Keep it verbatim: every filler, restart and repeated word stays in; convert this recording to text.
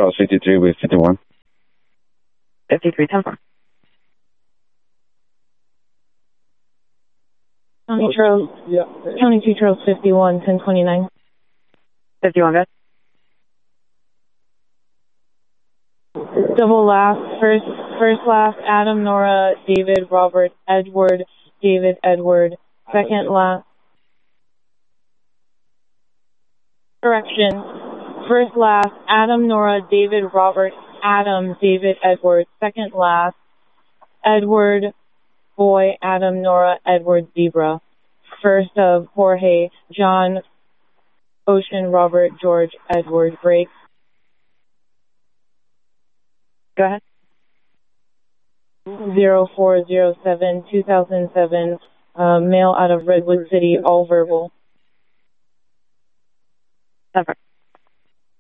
Charles fifty-three with fifty-one. fifty-three, ten four. County Charles, yeah. County two Charles fifty-one, ten twenty-nine. fifty-one, good. Double last, first, first last, Adam, Nora, David, Robert, Edward, David, Edward. Second last. Correction. First last, Adam, Nora, David, Robert, Adam, David, Edward. Second last, Edward, Boy, Adam, Nora, Edward, Zebra. First of Jorge, John, Ocean, Robert, George, Edward, Break. Go ahead. zero four zero seven, two thousand seven, uh, male out of Redwood City, all verbal. ten four.